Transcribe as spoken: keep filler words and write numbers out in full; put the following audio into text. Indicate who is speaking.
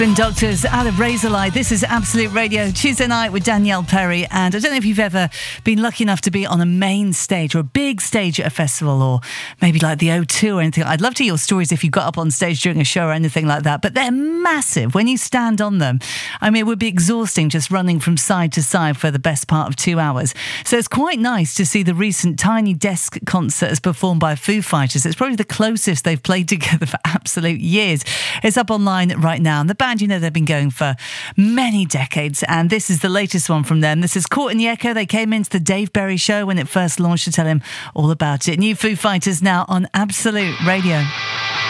Speaker 1: Doctors out of Razorlight. This is Absolute Radio Tuesday night with Danielle Perry. And I don't know if you've ever been lucky enough to be on a main stage or a big stage at a festival, or maybe like the O two or anything. I'd love to hear your stories if you got up on stage during a show or anything like that. But they're massive when you stand on them. I mean, it would be exhausting just running from side to side for the best part of two hours. So it's quite nice to see the recent Tiny Desk concert as performed by Foo Fighters. It's probably the closest they've played together for absolute years. It's up online right now. And the band, you know, they've been going for many decades, and this is the latest one from them. This is Caught in the Echo. They came into the Dave Berry show when it first launched to tell him all about it. New Foo Fighters now on Absolute Radio.